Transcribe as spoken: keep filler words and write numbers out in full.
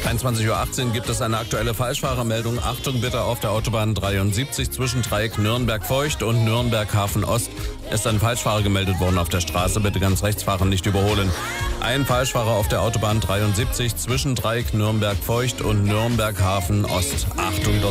einundzwanzig Uhr achtzehn gibt es eine aktuelle Falschfahrermeldung. Achtung bitte, auf der Autobahn dreiundsiebzig zwischen Dreieck Nürnberg-Feucht und Nürnberg-Hafen-Ost ist ein Falschfahrer gemeldet worden auf der Straße. Bitte ganz rechts fahren, nicht überholen. Ein Falschfahrer auf der Autobahn dreiundsiebzig zwischen Dreieck Nürnberg-Feucht und Nürnberg-Hafen-Ost. Achtung, dort